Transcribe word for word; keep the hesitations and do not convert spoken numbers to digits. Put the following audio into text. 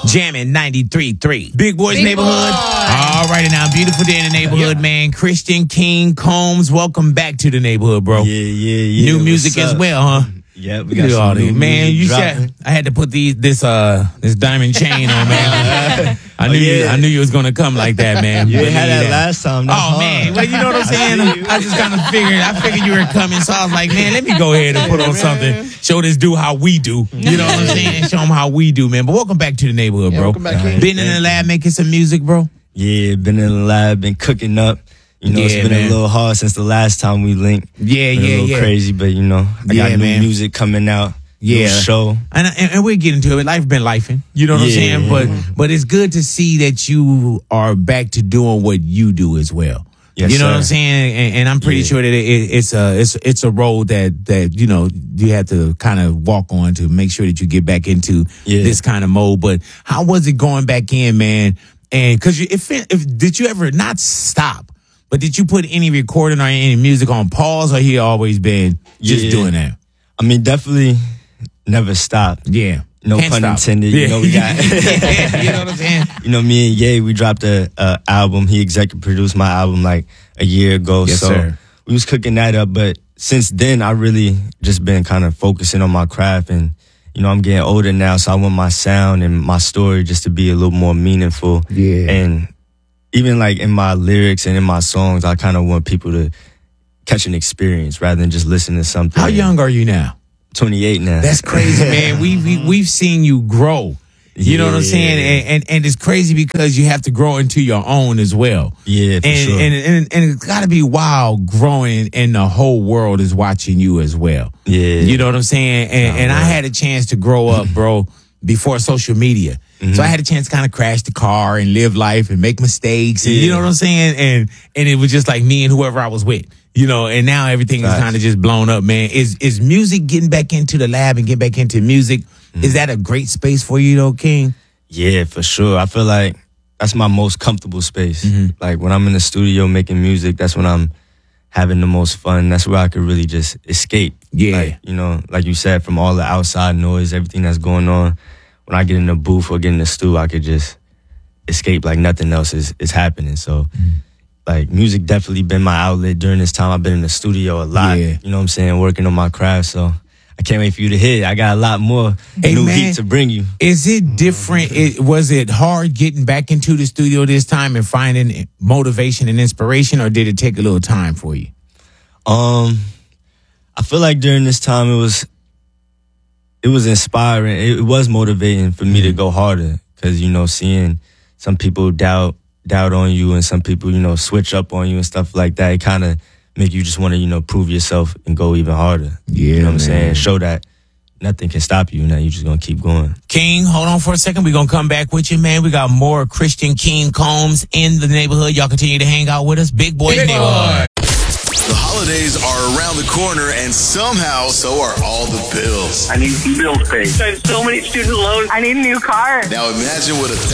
Jamming ninety-three point three. Big Boys Big Neighborhood. Boy. All righty now. Beautiful day in the neighborhood, Yeah. man. Christian King Combs, welcome back to the neighborhood, bro. Yeah, yeah, yeah. New music What's as up? well, huh? Yeah, we Look got at all some new these. Man, music you dropping. said I had to put these this uh this diamond chain on, man. I Oh, knew you, yeah. I knew you was gonna come like that, man. You Believe had that that. last time. That's Oh hard. man, well you know what I'm saying. I see you. I just kind of figured. I figured you were coming, so I was like, man, let me go ahead and put on something. Show this dude how we do. You know what I'm saying? Show him how we do, man. But welcome back to the neighborhood, Yeah, bro. welcome back, King. Been in the lab making some music, bro. Yeah, been in the lab, been cooking up. You know, Yeah, it's been man. a little hard since the last time we linked. Yeah, Been yeah, a little yeah. crazy, but you know, I Yeah, got new man. music coming out. Yeah. New show. And, and and we'll get into it. Life been lifing. You know what I'm Yeah. saying? But but it's good to see that you are back to doing what you do as well. Yes, you know sir. what I'm saying? And, and I'm pretty Yeah. sure that it, it's a it's it's a road that that you know you have to kind of walk on to make sure that you get back into Yeah. this kind of mode. But how was it going back in, man? And because if if did you ever not stop? But did you put any recording or any music on pause, or he always been just Yeah. doing that? I mean, definitely never stopped. Yeah. No Can't pun stop. intended. Yeah. You know, we got. You know what I'm saying? You know, me and Ye, we dropped a, a album. He executive produced my album like a year ago. Yes, so sir. we was cooking that up. But since then, I really just been kind of focusing on my craft. And, you know, I'm getting older now, so I want my sound and my story just to be a little more meaningful. Yeah. And even like in my lyrics and in my songs, I kind of want people to catch an experience rather than just listen to something. How young are you now? twenty-eight now. That's crazy, man. We, we we've seen you grow. You know what I'm Yeah. saying? And, and and it's crazy because you have to grow into your own as well. Yeah, for and, sure. and and and it's got to be wild growing, and the whole world is watching you as well. Yeah. You know what I'm saying? And, Nah, and I right. had a chance to grow up, bro, before social media. Mm-hmm. So I had a chance to kind of crash the car and live life and make mistakes. And you Yeah. know what I'm saying? And and it was just like me and whoever I was with. You know, and now everything is Facts. kind of just blown up, man. Is is music getting back into the lab and getting back into music? Mm-hmm. Is that a great space for you though, King? Yeah, for sure. I feel like that's my most comfortable space. Mm-hmm. Like when I'm in the studio making music, that's when I'm having the most fun. That's where I could really just escape. Yeah. Like, you know, like you said, from all the outside noise, everything that's going on. When I get in the booth or get in the stew, I could just escape like nothing else is, is happening. So, Mm-hmm. like, music definitely been my outlet during this time. I've been in the studio a lot. Yeah. You know what I'm saying? Working on my craft. So, I can't wait for you to hit. I got a lot more Hey, new man. heat to bring you. Is it different? It, was it hard getting back into the studio this time and finding motivation and inspiration, or did it take a little time for you? Um, I feel like during this time it was, it was inspiring. It, it was motivating for me to go harder because you know seeing some people doubt doubt on you and some people you know switch up on you and stuff like that. It kind of make you just want to you know prove yourself and go even harder. Yeah, you know what I'm man. saying. Show that nothing can stop you. Now you're just gonna keep going. King, hold on for a second. We're going to come back with you, man. We got more Christian King Combs in the neighborhood. Y'all continue to hang out with us. Big Boys Big Neighborhood. The holidays are around the corner, and somehow, so are all the bills. I need bills paid. I have so many student loans. I need a new car. Now imagine what a